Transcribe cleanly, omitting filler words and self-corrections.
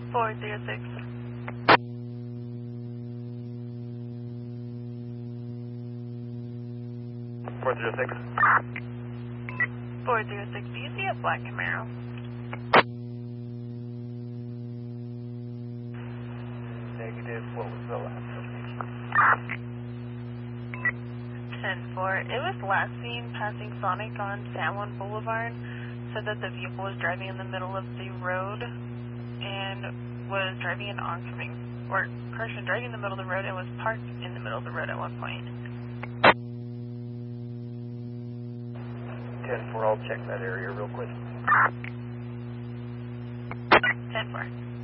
406. 406. 406, do you see a black Camaro? Negative, what was the last location? 10-4, it was last seen passing Sonic on San Juan Boulevard. Said that the vehicle was driving in the middle of the road and was driving an oncoming, or correction, driving in the middle of the road and was parked in the middle of the road at one point. 10-4, I'll check that area real quick. 10-4.